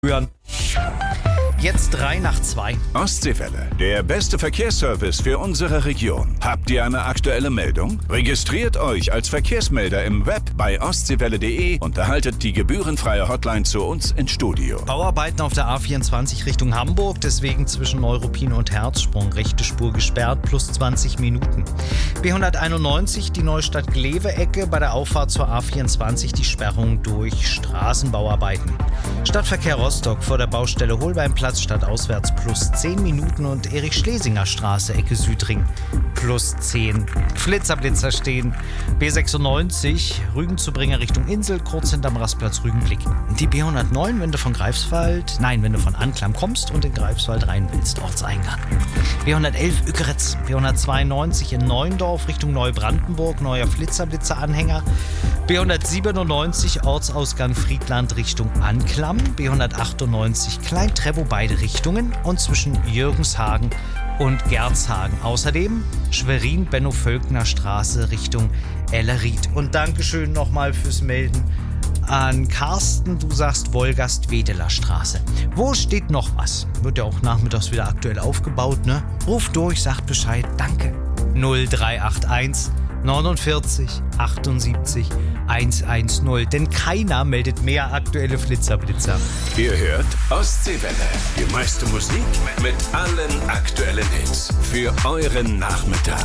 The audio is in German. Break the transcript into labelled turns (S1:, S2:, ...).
S1: Hören. Jetzt 2:03.
S2: Ostseewelle, der beste Verkehrsservice für unsere Region. Habt ihr eine aktuelle Meldung? Registriert euch als Verkehrsmelder im Web bei ostseewelle.de und erhaltet die gebührenfreie Hotline zu uns ins Studio.
S1: Bauarbeiten auf der A24 Richtung Hamburg, deswegen zwischen Neuruppin und Herzsprung rechte Spur gesperrt, plus 20 Minuten. B191, die Neustadt-Glewe-Ecke, bei der Auffahrt zur A24 die Sperrung durch Straßenbauarbeiten. Stadtverkehr Rostock vor der Baustelle Holbeinplatz statt auswärts plus 10 Minuten und Erich-Schlesinger-Straße, Ecke Südring, plus 10. Blitzer stehen. B96, Rügen zu Bringer Richtung Insel, kurz hinterm Rastplatz Rügenblick. Die B109, wenn du von Anklam kommst und in Greifswald rein willst, Ortseingang. B111 Ückeritz, B192 in Neuendorf Richtung Neubrandenburg, neuer Flitzer-Anhänger. B197 Ortsausgang Friedland Richtung Anklam, B198 Klein-Treppow beide Richtungen und zwischen Jürgenshagen und Gerzhagen. Außerdem Schwerin-Benno-Völkner-Straße Richtung Ellerried. Und Dankeschön nochmal fürs Melden an Carsten. Du sagst Wolgast-Wedeler Straße. Wo steht noch was? Wird ja auch nachmittags wieder aktuell aufgebaut, ne? Ruf durch, sagt Bescheid. Danke. 0381 49 78 110. Denn keiner meldet mehr aktuelle Flitzer.
S2: Ihr hört Ostseewelle, die meiste Musik mit allen aktuellen Hits für euren Nachmittag.